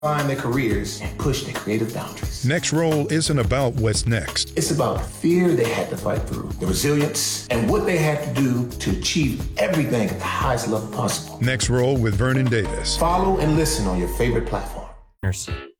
find their careers and push their creative boundaries. Next Role isn't about what's next. It's about the fear they had to fight through, the resilience, and what they had to do to achieve everything at the highest level possible. Next Role with Vernon Davis. Follow and listen on your favorite platform. Mercy.